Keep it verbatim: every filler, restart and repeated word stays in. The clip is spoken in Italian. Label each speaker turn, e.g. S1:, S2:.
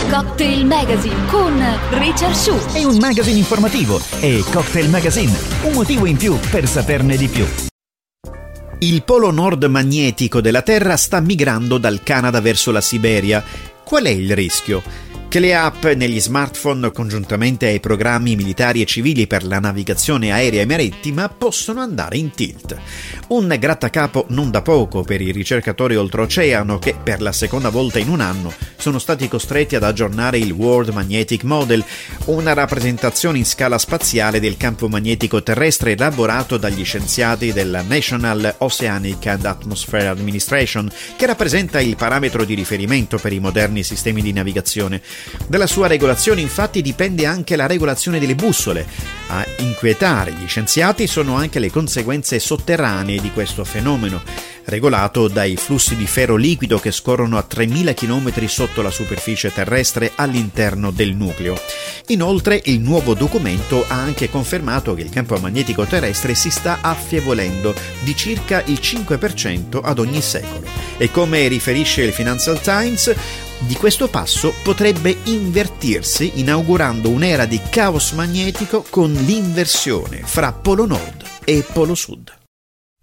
S1: Cocktail Magazine con Richard Shu.
S2: È un magazine informativo, è Cocktail Magazine, un motivo in più per saperne di più. Il polo nord magnetico della Terra sta migrando dal Canada verso la Siberia. Qual è il rischio? Che le app negli smartphone, congiuntamente ai programmi militari e civili per la navigazione aerea e marittima, possono andare in tilt. Un grattacapo non da poco per i ricercatori oltreoceano che, per la seconda volta in un anno, sono stati costretti ad aggiornare il World Magnetic Model, una rappresentazione in scala spaziale del campo magnetico terrestre elaborato dagli scienziati della National Oceanic and Atmospheric Administration, che rappresenta il parametro di riferimento per i moderni sistemi di navigazione. Dalla sua regolazione infatti dipende anche la regolazione delle bussole. A inquietare gli scienziati sono anche le conseguenze sotterranee di questo fenomeno, regolato dai flussi di ferro liquido che scorrono a tremila chilometri sotto la superficie terrestre all'interno del nucleo. Inoltre, il nuovo documento ha anche confermato che il campo magnetico terrestre si sta affievolendo di circa il cinque per cento ad ogni secolo. E come riferisce il Financial Times, di questo passo potrebbe invertirsi, inaugurando un'era di caos magnetico con l'inversione fra Polo Nord e Polo Sud.